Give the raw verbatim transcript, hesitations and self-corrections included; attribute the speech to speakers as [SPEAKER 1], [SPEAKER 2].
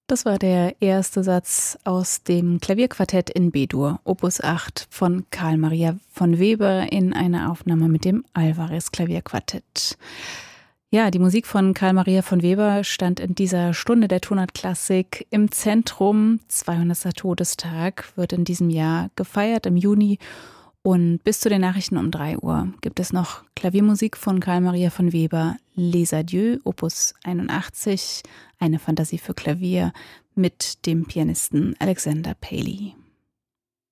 [SPEAKER 1] Das war der erste Satz aus dem Klavierquartett in B-Dur, Opus acht von Carl Maria von Weber in einer Aufnahme mit dem Alvarez Klavierquartett. Ja, die Musik von Carl Maria von Weber stand in dieser Stunde der Tonart-Klassik im Zentrum. zweihundertster Todestag wird in diesem Jahr gefeiert im Juni. Und bis zu den Nachrichten um drei Uhr gibt es noch Klaviermusik von Carl Maria von Weber, Les Adieux, Opus einundachtzig, eine Fantasie für Klavier mit dem Pianisten Alexander Paley.